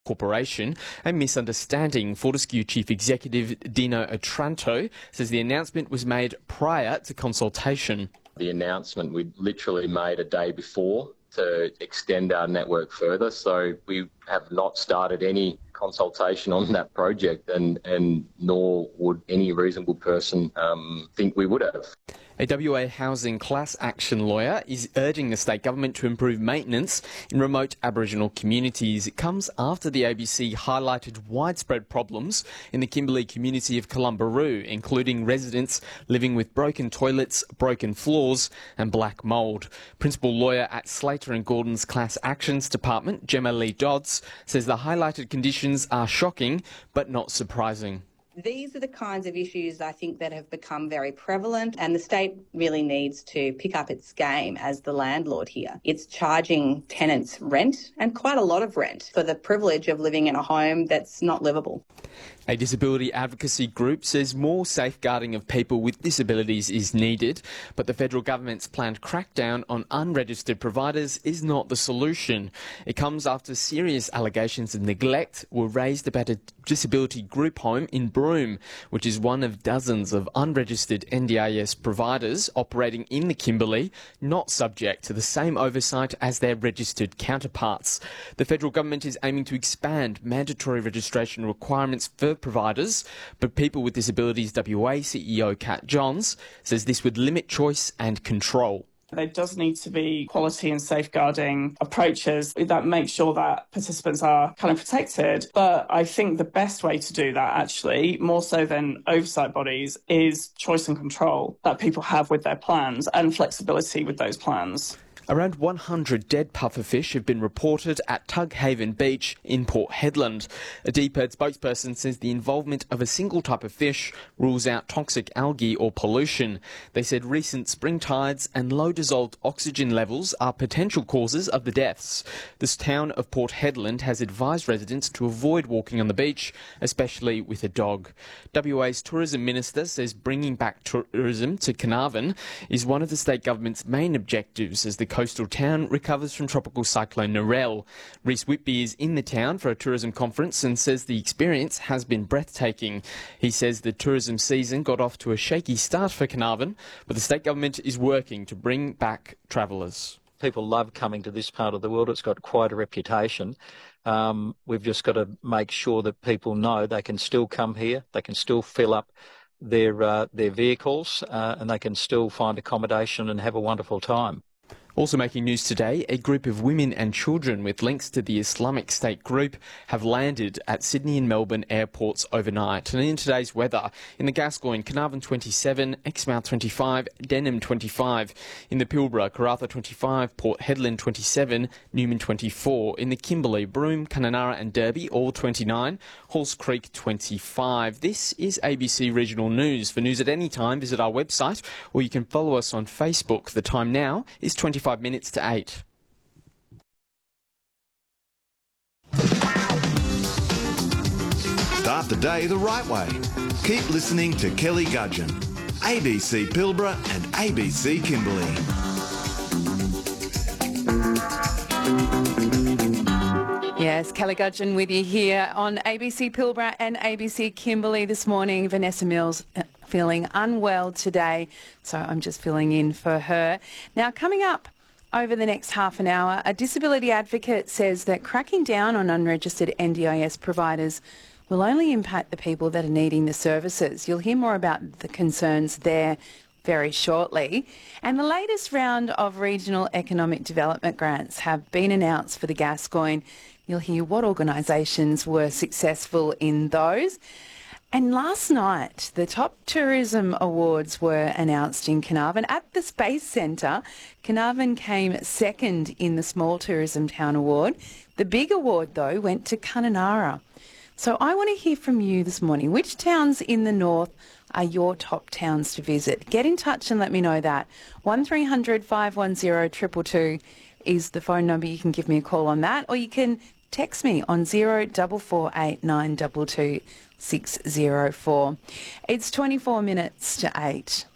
Corporation. A misunderstanding. Fortescue Chief Executive Dino Otranto says the announcement was made prior to consultation. The announcement we literally made a day before to extend our network further, so we have not started any consultation on that project, and nor would any reasonable person think we would have. A WA housing class action lawyer is urging the state government to improve maintenance in remote Aboriginal communities. It comes after the ABC highlighted widespread problems in the Kimberley community of Columbaroo, including residents living with broken toilets, broken floors and black mould. Principal lawyer at Slater and Gordon's Class Actions Department, Gemma Lee Dodds, says the highlighted conditions are shocking but not surprising. These are the kinds of issues I think that have become very prevalent, and the state really needs to pick up its game as the landlord here. It's charging tenants rent, and quite a lot of rent, for the privilege of living in a home that's not livable. A disability advocacy group says more safeguarding of people with disabilities is needed, but the federal government's planned crackdown on unregistered providers is not the solution. It comes after serious allegations of neglect were raised about a disability group home in Broome, which is one of dozens of unregistered NDIS providers operating in the Kimberley, not subject to the same oversight as their registered counterparts. The federal government is aiming to expand mandatory registration requirements for providers, but People with Disabilities WA CEO Kat Johns says this would limit choice and control. There does need to be quality and safeguarding approaches that make sure that participants are kind of protected. But I think the best way to do that, actually, more so than oversight bodies, is choice and control that people have with their plans and flexibility with those plans. Around 100 dead pufferfish have been reported at Tughaven Beach in Port Hedland. A DPIRD spokesperson says the involvement of a single type of fish rules out toxic algae or pollution. They said recent spring tides and low dissolved oxygen levels are potential causes of the deaths. This town of Port Hedland has advised residents to avoid walking on the beach, especially with a dog. WA's Tourism Minister says bringing back tourism to Carnarvon is one of the state government's main objectives as the coastal town recovers from tropical cyclone Narelle. Rhys Whitby is in the town for a tourism conference and says the experience has been breathtaking. He says the tourism season got off to a shaky start for Carnarvon, but the state government is working to bring back travellers. People love coming to this part of the world. It's got quite a reputation. We've just got to make sure that people know they can still come here, they can still fill up their vehicles, and they can still find accommodation and have a wonderful time. Also making news today, a group of women and children with links to the Islamic State group have landed at Sydney and Melbourne airports overnight. And in today's weather, in the Gascoyne, Carnarvon 27, Exmouth 25, Denham 25. In the Pilbara, Karratha 25, Port Hedland 27, Newman 24. In the Kimberley, Broome, Kununurra and Derby, all 29. Halls Creek 25. This is ABC Regional News. For news at any time, visit our website or you can follow us on Facebook. The time now is 25 minutes to 8. Start the day the right way. Keep listening to Kelly Gudgeon, ABC Pilbara and ABC Kimberley. Yes, Kelly Gudgeon with you here on ABC Pilbara and ABC Kimberley this morning. Vanessa Mills feeling unwell today, so I'm just filling in for her. Now, coming up over the next half an hour, a disability advocate says that cracking down on unregistered NDIS providers will only impact the people that are needing the services. You'll hear more about the concerns there very shortly. And the latest round of regional economic development grants have been announced for the Gascoyne. You'll hear what organisations were successful in those. And last night, the top tourism awards were announced in Carnarvon. At the Space Centre, Carnarvon came second in the Small Tourism Town Award. The big award, though, went to Kununurra. So I want to hear from you this morning. Which towns in the north are your top towns to visit? Get in touch and let me know that. 1300 510 222 is the phone number. You can give me a call on that, or you can text me on 0448 922 604. It's 24 minutes to 8.